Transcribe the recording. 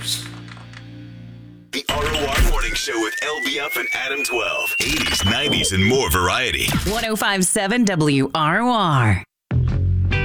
news. The ROR Morning Show with LBF and Adam 12. 80s, 90s, and more variety. 1057 WROR.